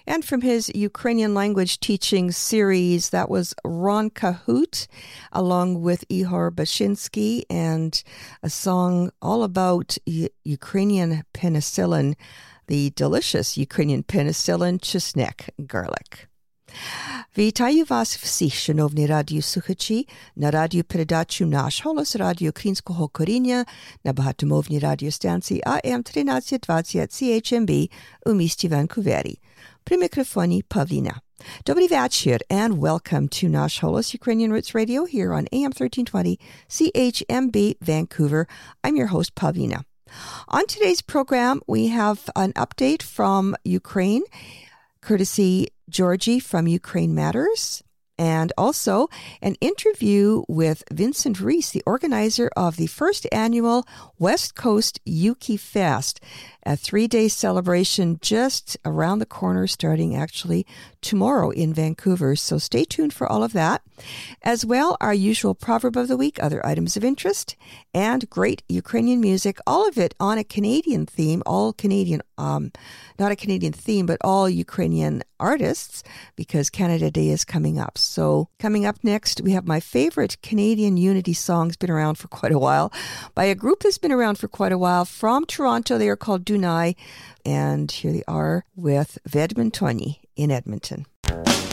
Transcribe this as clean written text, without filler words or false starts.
And from his Ukrainian language teaching series, that was Ron Kahoot, along with Ihor Bashinsky, and a song all about Ukrainian penicillin, the delicious Ukrainian penicillin czosnek garlic. Вітаю вас всіх, шановні радіослухачі, на радіопередачу «Наш голос» радіо українського коріння на багатомовній радіостанції АМ 1320 CHMB у місті Ванкувері. При мікрофоні Павліна. Добрий вечір, and welcome to Nash Holos Ukrainian Roots Radio here on AM 1320 CHMB Vancouver. I'm your host, Pavlina. On today's program, we have an update from Ukraine, courtesy Georgie from Ukraine Matters, and also an interview with Vincent Reese, the organizer of the first annual West Coast Yuki Fest, a 3-day celebration just around the corner, starting actually tomorrow in Vancouver. So stay tuned for all of that. As well, our usual proverb of the week, other items of interest, and great Ukrainian music, all of it on a Canadian theme, all Canadian, not a Canadian theme, but all Ukrainian artists, because Canada Day is coming up. So coming up next, we have my favorite Canadian Unity songs, been around for quite a while, by a group that's been around for quite a while from Toronto. They are called Dunai, and here they are with Vedmentoni in Edmonton.